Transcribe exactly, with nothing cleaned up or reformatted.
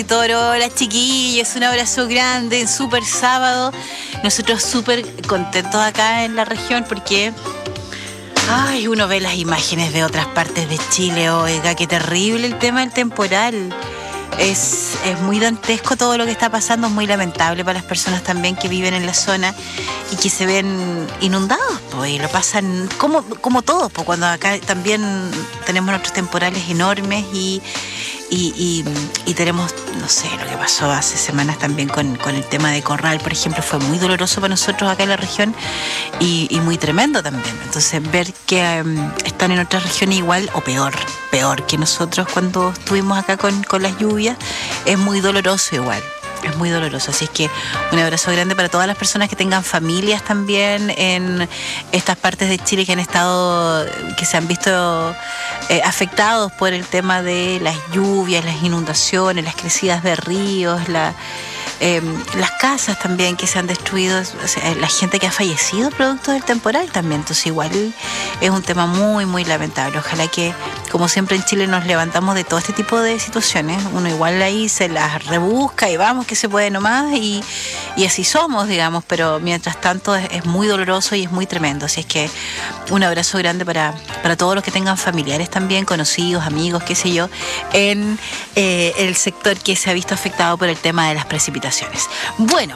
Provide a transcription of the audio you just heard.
Toro, hola chiquillos, un abrazo grande en súper sábado. Nosotros súper contentos acá en la región porque ay, uno ve las imágenes de otras partes de Chile. Oiga, qué terrible el tema del temporal. Es, es muy dantesco todo lo que está pasando, es muy lamentable para las personas también que viven en la zona y que se ven inundados, pues, y lo pasan como, como todos, pues, cuando acá también tenemos nuestros temporales enormes y, y, y, y tenemos, no sé, lo que pasó hace semanas también con, con el tema de Corral, por ejemplo, fue muy doloroso para nosotros acá en la región y, y muy tremendo también. Entonces, ver que um, están en otras regiones igual o peor, peor que nosotros cuando estuvimos acá con, con las lluvias, es muy doloroso igual. Es muy doloroso, así es que un abrazo grande para todas las personas que tengan familias también en estas partes de Chile que han estado, que se han visto eh, afectados por el tema de las lluvias, las inundaciones, las crecidas de ríos, la, eh, las casas también que se han destruido, o sea, la gente que ha fallecido producto del temporal también. Entonces igual es un tema muy, muy lamentable. Ojalá que, como siempre en Chile, nos levantamos de todo este tipo de situaciones. Uno igual ahí se las rebusca y vamos que se puede nomás y, y así somos, digamos, pero mientras tanto es, es muy doloroso y es muy tremendo. Así es que un abrazo grande para, para todos los que tengan familiares también, conocidos, amigos, qué sé yo, en eh, el sector que se ha visto afectado por el tema de las precipitaciones. Bueno.